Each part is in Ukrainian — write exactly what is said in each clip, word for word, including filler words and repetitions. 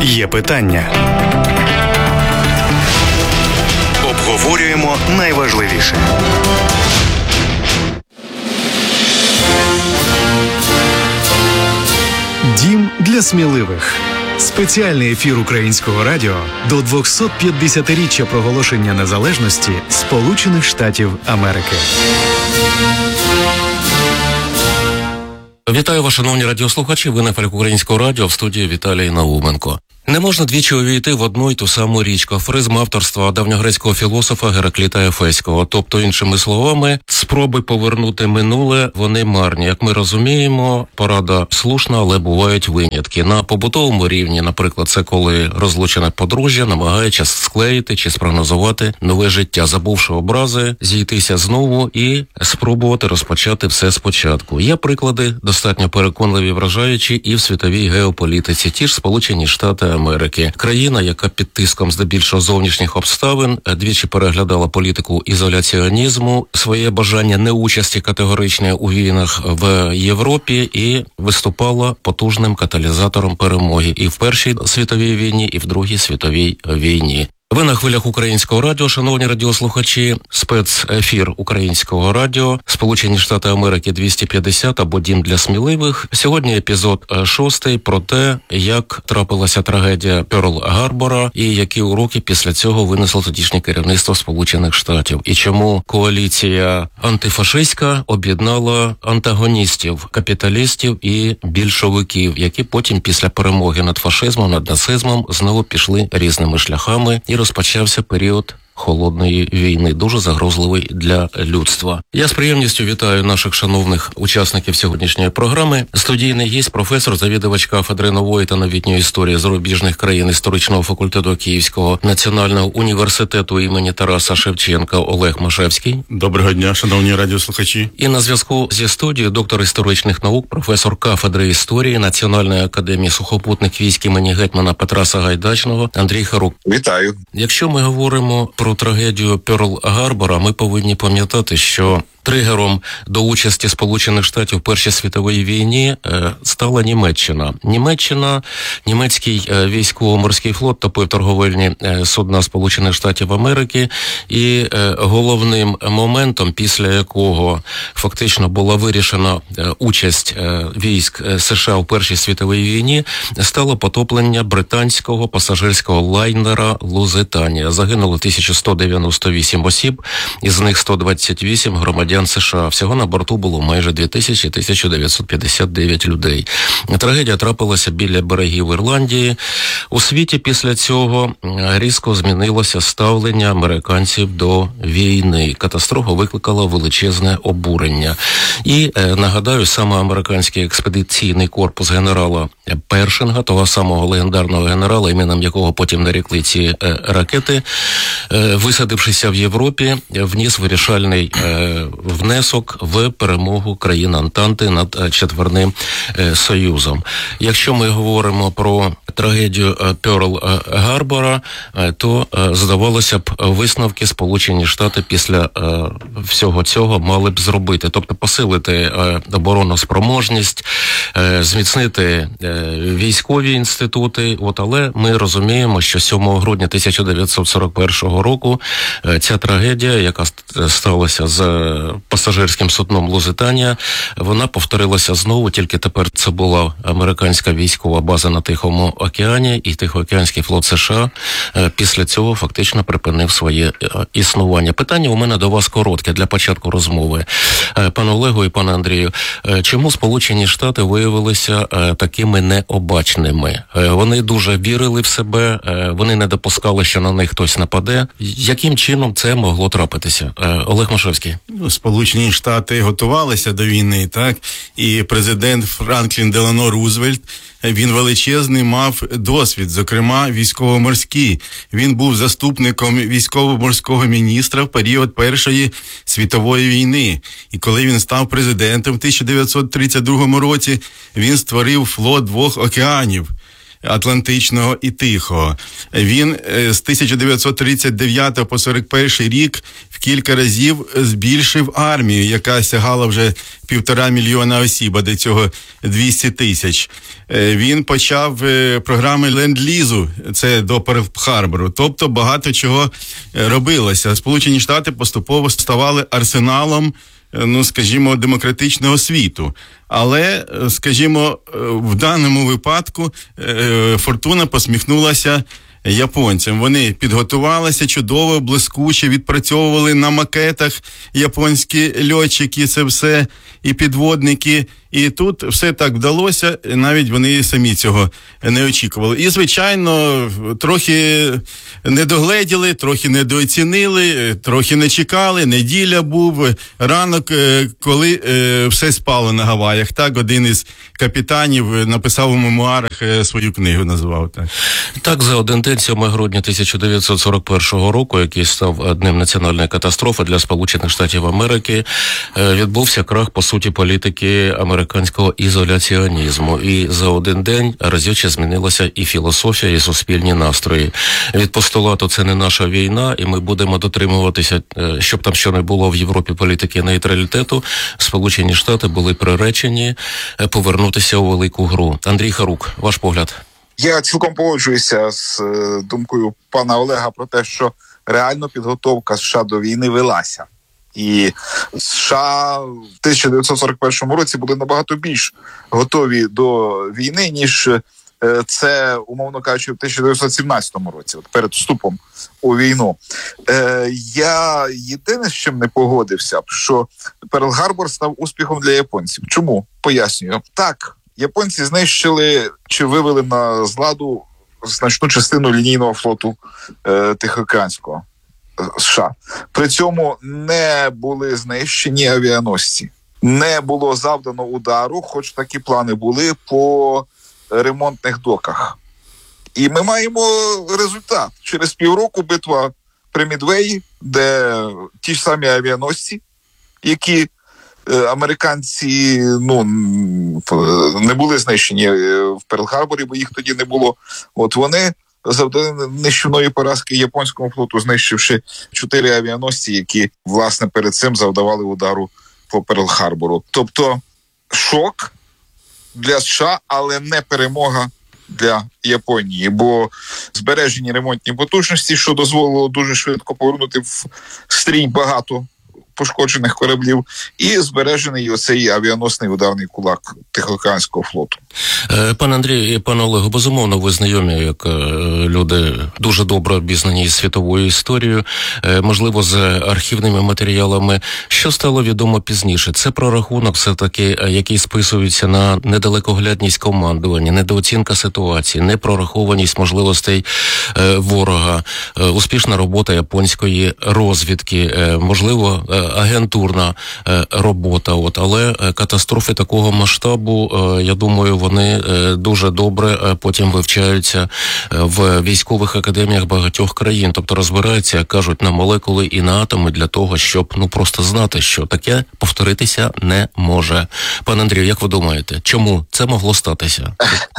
Є питання. Обговорюємо найважливіше. Дім для сміливих. Спеціальний ефір Українського радіо до двохсот п'ятдесятиріччя проголошення незалежності Сполучених Штатів Америки. Вітаю вас, шановні радіослухачі. Ви на хвилях Українського радіо, в студії Віталій Науменко. Не можна двічі увійти в одну й ту саму річку. Афоризм авторства давньогрецького філософа Геракліта Ефеського. Тобто, іншими словами, спроби повернути минуле, вони марні. Як ми розуміємо, порада слушна, але бувають винятки. На побутовому рівні, наприклад, це коли розлучене подружжя намагається склеїти чи спрогнозувати нове життя, забувши образи, зійтися знову і спробувати розпочати все спочатку. Є приклади достатньо переконливі, вражаючі і в світовій геополітиці. Ті ж Сполучені Штати Америки. Країна, яка під тиском здебільшого зовнішніх обставин двічі переглядала політику ізоляціонізму, своє бажання неучасті категоричної у війнах в Європі і виступала потужним каталізатором перемоги і в Першій світовій війні, і в Другій світовій війні. Ви на хвилях Українського радіо, шановні радіослухачі, спецефір Українського радіо, Сполучені Штати Америки двісті п'ятдесят або Дім для сміливих. Сьогодні епізод шостий про те, як трапилася трагедія Пёрл-Гарбора і які уроки після цього винесло тодішнє керівництво Сполучених Штатів. І чому коаліція антифашистська об'єднала антагоністів, капіталістів і більшовиків, які потім після перемоги над фашизмом, над нацизмом знову пішли різними шляхами. І розпочався період холодної війни, дуже загрозливий для людства. Я з приємністю вітаю наших шановних учасників сьогоднішньої програми. Студійний гість, професор, завідувач кафедри нової та новітньої історії зарубіжних країн історичного факультету Київського національного університету імені Тараса Шевченка Олег Машевський. Доброго дня, шановні радіослухачі. І на зв'язку зі студією доктор історичних наук, професор кафедри історії Національної академії сухопутних військ імені гетьмана Петра Сагайдачного Андрій Харук. Вітаю. Якщо ми говоримо про трагедію Пёрл-Гарбора, ми повинні пам'ятати, що тригером до участі Сполучених Штатів в Першій світовій війні е, стала Німеччина. Німеччина, німецький е, військово-морський флот топив торговельні е, судна Сполучених Штатів Америки, і е, головним моментом, після якого фактично була вирішена е, участь е, військ е, США в Першій світовій війні, стало потоплення британського пасажирського лайнера «Лузитанія». Загинуло тисяча сто дев'яносто вісім осіб, із них сто двадцять вісім громадян США. Всього на борту було майже дві тисячі тисяча дев'ятсот п'ятдесят дев'ять людей. Трагедія трапилася біля берегів Ірландії. У світі після цього різко змінилося ставлення американців до війни. Катастрофа викликала величезне обурення. І, нагадаю, саме американський експедиційний корпус генерала Першинга, того самого легендарного генерала, іменем якого потім нарікли ці ракети, висадившися в Європі, вніс вирішальний внесок в перемогу країн Антанти над Четвірним Союзом. Якщо ми говоримо про трагедію Пёрл-Гарбора, то, здавалося б, висновки Сполучені Штати після всього цього мали б зробити. Тобто посилити оборонну спроможність, зміцнити військові інститути. От, але ми розуміємо, що сьомого грудня тисяча дев'ятсот сорок першого року ця трагедія, яка сталася з пасажирським судном «Лузитанія», вона повторилася знову, тільки тепер це була американська військова база на Тихому океані, і Тихоокеанський флот США після цього фактично припинив своє існування. Питання у мене до вас коротке для початку розмови. Пане Олегу і пане Андрію, чому Сполучені Штати виявилися такими необачними? Вони дуже вірили в себе, вони не допускали, що на них хтось нападе. Яким чином це могло трапитися? Олег Машевський. Сполучені Штати готувалися до війни, так? І президент Франклін Делано Рузвельт, він величезний мав досвід, зокрема військово-морський. Він був заступником військово-морського міністра в період Першої світової війни. І коли він став президентом в тисяча дев'ятсот тридцять другому році, він створив флот двох океанів. Атлантичного і Тихого. Він з тисяча дев'ятсот тридцять дев'ятого по сорок перший рік в кілька разів збільшив армію, яка сягала вже півтора мільйона осіб, а до цього двісті тисяч. Він почав програми ленд-лізу, це до Перл-Харбору, тобто багато чого робилося. Сполучені Штати поступово ставали арсеналом, ну, скажімо, демократичного світу. Але, скажімо, в даному випадку фортуна посміхнулася японцям. Вони підготувалися чудово, блискуче, відпрацьовували на макетах японські льотчики, це все, і підводники. І тут все так вдалося, навіть вони самі цього не очікували. І, звичайно, трохи не догледіли, трохи недооцінили, трохи не чекали. Неділя був, ранок, коли все спало на Гаваях. Так, один із капітанів написав у мемуарах, свою книгу назвав. Так, так за один день, сьомого грудня тисяча дев'ятсот сорок першого року, який став днем національної катастрофи для Сполучених Штатів Америки, відбувся крах, по суті, політики американського ізоляціонізму. І за один день разюче змінилася і філософія, і суспільні настрої. Від постулату «це не наша війна», і ми будемо дотримуватися, щоб там що не було в Європі політики нейтралітету, Сполучені Штати були приречені повернутися у велику гру. Андрій Харук, ваш погляд? Я цілком погоджуюся з думкою пана Олега про те, що реально підготовка США до війни велася. І США в тисяча дев'ятсот сорок першому році були набагато більш готові до війни, ніж це, умовно кажучи, в тисяча дев'ятсот сімнадцятому році, от перед вступом у війну. Е, я єдине, з чим не погодився, що Перл-Гарбор став успіхом для японців. Чому? Пояснюю. Так, японці знищили чи вивели на з ладу значну частину лінійного флоту е, Тихоокеанського США. При цьому не були знищені авіаносці. Не було завдано удару, хоч такі плани були, по ремонтних доках. І ми маємо результат. Через півроку битва при Мідвеї, де ті ж самі авіаносці, які е, американці ну, не були знищені в Перл-Харборі, бо їх тоді не було. От вони завдали нищівної поразки японському флоту, знищивши чотири авіаносці, які, власне, перед цим завдавали удару по Перл-Харбору. Тобто шок для США, але не перемога для Японії, бо збережені ремонтні потужності, що дозволило дуже швидко повернути в стрій багато пошкоджених кораблів, і збережений оцей авіаносний ударний кулак Тихоокеанського флоту. Пане Андрію і пане Олегу, безумовно, ви знайомі, як люди дуже добре обізнані із світовою історією, можливо, з архівними матеріалами. Що стало відомо пізніше? Це прорахунок все-таки, який списується на недалекоглядність командування, недооцінка ситуації, непрорахованість можливостей ворога, успішна робота японської розвідки, можливо, агентурна робота. От, але катастрофи такого масштабу, я думаю, вони дуже добре потім вивчаються в військових академіях багатьох країн. Тобто розбираються, як кажуть, на молекули і на атоми для того, щоб ну просто знати, що таке повторитися не може. Пане Андрію, як ви думаєте, чому це могло статися?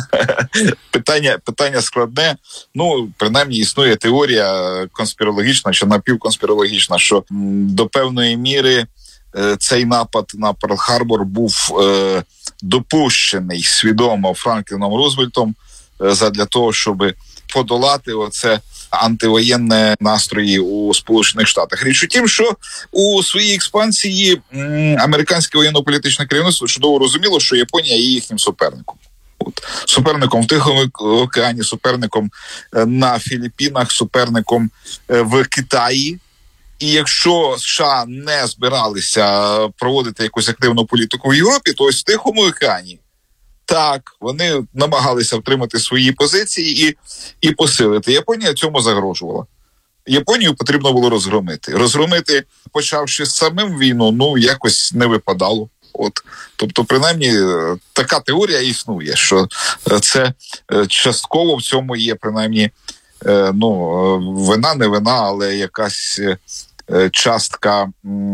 Питання, питання складне. Ну, принаймні, існує теорія конспірологічна чи напівконспірологічна, що до певної міри цей напад на Перл-Харбор був е, допущений свідомо Франкліном Рузвельтом е, задля того, щоб подолати оце антивоєнне настрої у Сполучених Штатах. Річ у тім, що у своїй експансії м, американське воєнно-політичне керівництво чудово розуміло, що Японія є їхнім суперником. От. Суперником в Тихому океані, суперником на Філіппінах, суперником в Китаї. І якщо США не збиралися проводити якусь активну політику в Європі, то ось в Тихому океані, так, вони намагалися втримати свої позиції і, і посилити. Японія цьому загрожувала. Японію потрібно було розгромити. Розгромити, почавши з самим війну, ну, якось не випадало. От, тобто, принаймні, така теорія існує, що це частково в цьому є, принаймні, ну, вина, не вина, але якась частка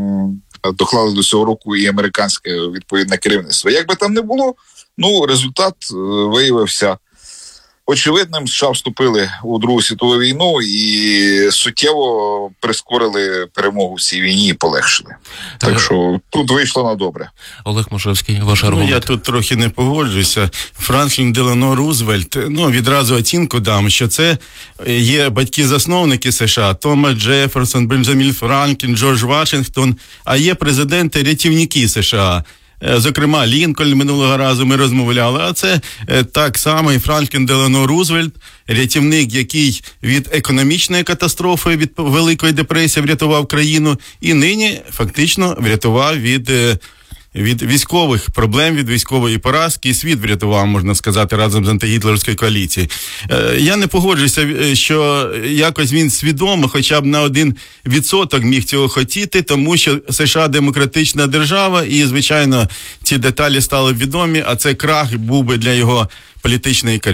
доклали до цього року і американське відповідне керівництво. Як би там не було, ну, результат виявився очевидним. США вступили у Другу світову війну і суттєво прискорили перемогу в цій війні і полегшили. Так що тут вийшло на добре. Олег Можевський, ваш аргумент. Ну, я тут трохи не погоджуюся. Франклін Делано Рузвельт, ну, відразу оцінку дам, що це є батьки-засновники США, Томас Джеферсон, Бенджамін Франклін, Джордж Вашингтон, а є президенти-рятівники США. Зокрема, Лінкольн минулого разу ми розмовляли, а це так само і Франклін Делано Рузвельт, рятівник, який від економічної катастрофи, від Великої депресії врятував країну, і нині фактично врятував від... від військових проблем, від військової поразки, і світ врятував, можна сказати, разом з антигітлерською коаліцією. Е, я не погоджуюся, що якось він свідомо, хоча б на один відсоток міг цього хотіти, тому що США демократична держава, і, звичайно, ці деталі стали відомі, а це крах був би для його політичної кар'єри.